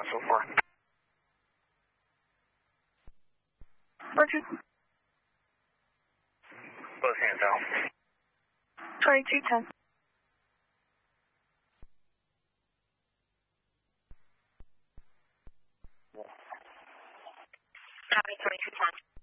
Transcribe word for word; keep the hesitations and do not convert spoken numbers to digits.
and so forth. Roger. Both hands out. twenty-two ten. Copy, twenty-two ten.